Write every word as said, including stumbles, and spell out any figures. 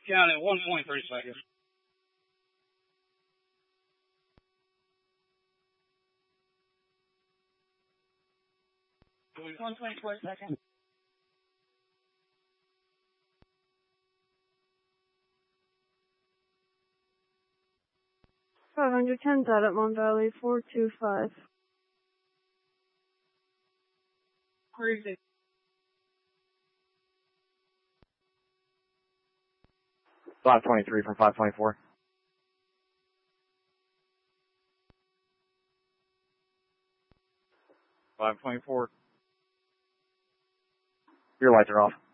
Count at one point three seconds. one point four seconds. five hundred ten's out at Mon Valley, four two five. Crazy. five twenty-three from five twenty-four. five twenty-four. Your lights are off.